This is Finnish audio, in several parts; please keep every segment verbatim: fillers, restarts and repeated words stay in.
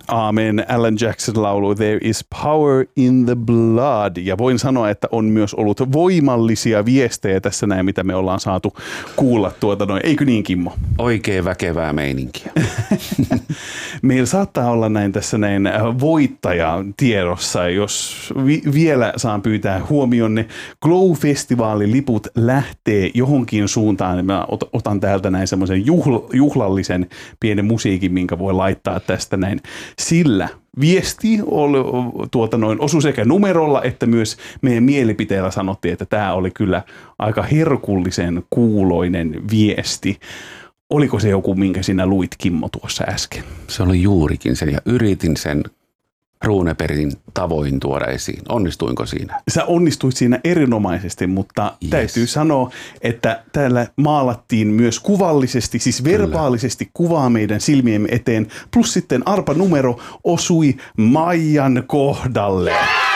Aamen. Alan Jackson laulu There is power in the blood. Ja voin sanoa, että on myös ollut voimallisia viestejä tässä näin, mitä me ollaan saatu kuulla tuota noin. Eikö niin, Kimmo? Oikein väkevää meininkiä. Meillä saattaa olla näin tässä näin voittaja tiedossa, jos vi- vielä saan pyytää huomionne. Glow-festivaaliliput lähtee johonkin suuntaan. Mä ot- otan täältä näin semmoisen juhl- juhlallisen pienen musiikin, minkä voi laittaa tästä näin. Sillä viesti oli, tuota noin, osui sekä numerolla että myös meidän mielipiteellä sanottiin, että tämä oli kyllä aika herkullisen kuuloinen viesti. Oliko se joku, minkä sinä luit, Kimmo, tuossa äsken? Se oli juurikin sen ja yritin sen Runebergin tavoin tuoda esiin. Onnistuinko siinä? Sä onnistuit siinä erinomaisesti, mutta yes. Täytyy sanoa, että täällä maalattiin myös kuvallisesti, siis verbaalisesti Kyllä. kuvaa meidän silmiemme eteen. Plus sitten arpanumero osui Maijan kohdalle.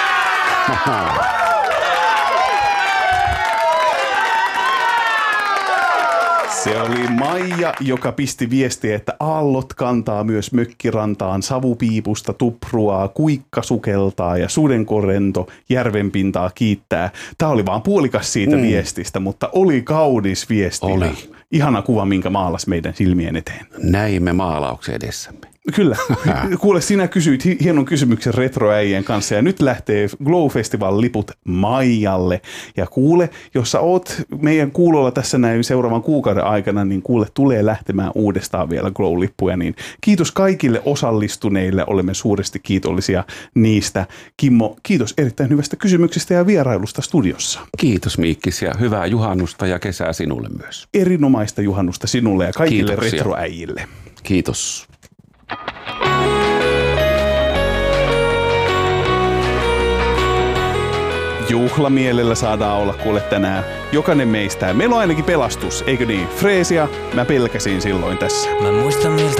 Se oli Maija, joka pisti viestiä, että aallot kantaa myös mökkirantaan, savupiipusta tupruaa, kuikka sukeltaa ja sudenkorento järvenpintaa kiittää. Tämä oli vaan puolikas siitä mm. viestistä, mutta oli kaunis viesti. Oli. Ihana kuva, minkä maalasi meidän silmien eteen. Näimme maalauksen edessämme. Kyllä. Kuule, sinä kysyit hienon kysymyksen retroäijien kanssa ja nyt lähtee Glow-festival-liput Maijalle. Ja kuule, jos sä oot meidän kuulolla tässä näin seuraavan kuukauden aikana, niin kuule, tulee lähtemään uudestaan vielä Glow-lippuja. Niin kiitos kaikille osallistuneille, olemme suuresti kiitollisia niistä. Kimmo, kiitos erittäin hyvästä kysymyksestä ja vierailusta studiossa. Kiitos Miikkis ja hyvää juhannusta ja kesää sinulle myös. Erinomaista juhannusta sinulle ja kaikille Kiitoksia. retroäijille. Kiitos. Juhlamielellä saadaan olla kuule tänään jokainen meistä. Meillä on ainakin pelastus, eikö niin? Freesia mä pelkäsin silloin tässä. Mä muistan miltä